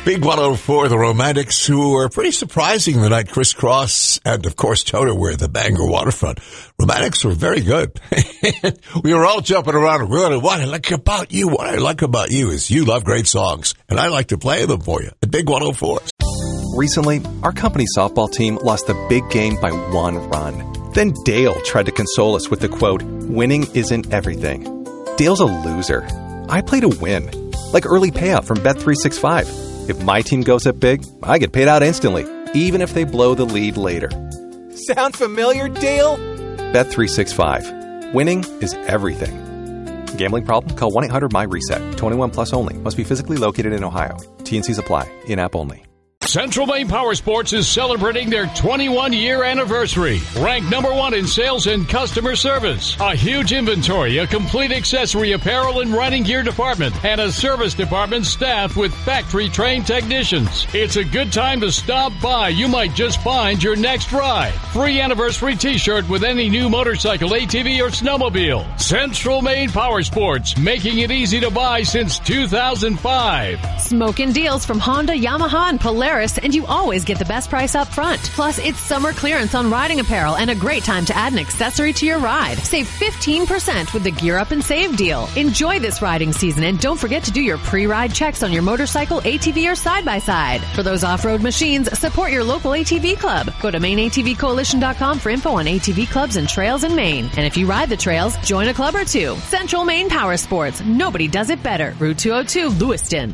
Big 104, the Romantics, who were pretty surprising the night Criss Cross and, of course, Toto were at the Bangor Waterfront. Romantics were very good. We were all jumping around. What I like about you is you love great songs, and I like to play them for you at Big 104. Recently, our company softball team lost the big game by 1 run. Then Dale tried to console us with the quote, "Winning isn't everything." Dale's a loser. I play to win. Like early payout from Bet365. If my team goes up big, I get paid out instantly, even if they blow the lead later. Sound familiar, Dale? Bet365. Winning is everything. Gambling problem? Call 1-800-MY-RESET. 21 plus only. Must be physically located in Ohio. T&Cs apply. In-app only. Central Maine Power Sports is celebrating their 21-year anniversary. Ranked number 1 in sales and customer service. A huge inventory, a complete accessory apparel and riding gear department, and a service department staffed with factory-trained technicians. It's a good time to stop by. You might just find your next ride. Free anniversary t-shirt with any new motorcycle, ATV, or snowmobile. Central Maine Power Sports, making it easy to buy since 2005. Smokin' deals from Honda, Yamaha, and Polaris, and you always get the best price up front. Plus, it's summer clearance on riding apparel and a great time to add an accessory to your ride. Save 15% with the Gear Up and Save deal. Enjoy this riding season, and don't forget to do your pre-ride checks on your motorcycle, ATV, or side-by-side. For those off-road machines, support your local ATV club. Go to MaineATVCoalition.com for info on ATV clubs and trails in Maine. And if you ride the trails, join a club or two. Central Maine Power Sports. Nobody does it better. Route 202, Lewiston.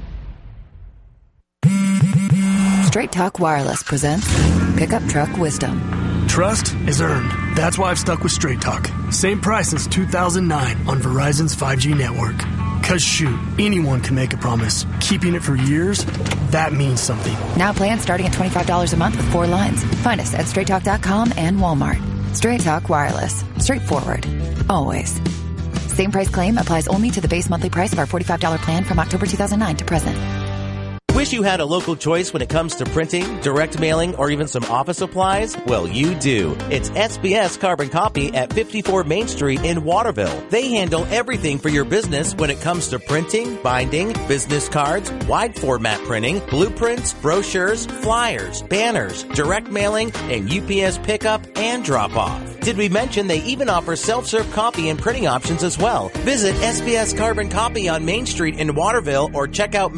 Straight Talk Wireless presents Pickup Truck Wisdom. Trust is earned. That's why I've stuck with Straight Talk. Same price since 2009 on Verizon's 5G network. Cause shoot, anyone can make a promise. Keeping it for years, that means something. Now plans starting at $25 a month with 4 lines. Find us at straighttalk.com and Walmart. Straight Talk Wireless. Straightforward. Always. Same price claim applies only to the base monthly price of our $45 plan from October 2009 to present. Wish you had a local choice when it comes to printing, direct mailing, or even some office supplies? Well, you do. It's SBS Carbon Copy at 54 Main Street in Waterville. They handle everything for your business when it comes to printing, binding, business cards, wide format printing, blueprints, brochures, flyers, banners, direct mailing, and UPS pickup and drop-off. Did we mention they even offer self-serve copy and printing options as well? Visit SBS Carbon Copy on Main Street in Waterville or check out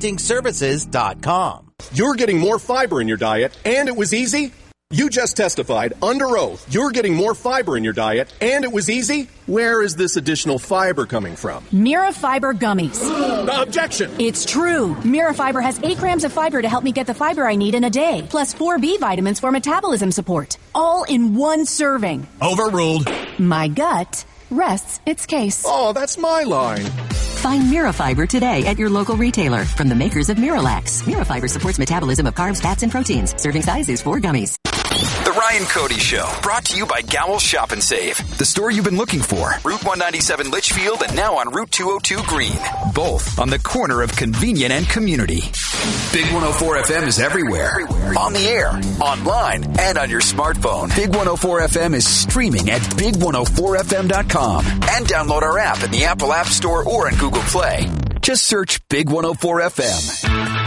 mainprintingservices.com. You're getting more fiber in your diet, and it was easy? You just testified under oath you're getting more fiber in your diet, and it was easy? Where is this additional fiber coming from? Mirafiber gummies. Objection! It's true. Mirafiber has 8 grams of fiber to help me get the fiber I need in a day, plus 4 B vitamins for metabolism support. All in one serving. Overruled. My gut rests its case. Oh, that's my line. Find Mirafiber today at your local retailer from the makers of Miralax. Mirafiber supports metabolism of carbs, fats, and proteins. Serving size is 4 gummies. The Ryan Cody Show, brought to you by Gowell Shop and Save, the store you've been looking for. Route 197 Litchfield and now on Route 202 Green. Both on the corner of convenient and community. Big 104 FM is everywhere. On the air, online, and on your smartphone. Big 104 FM is streaming at big104fm.com. And download our app in the Apple App Store or in Google Play. Just search Big 104 FM.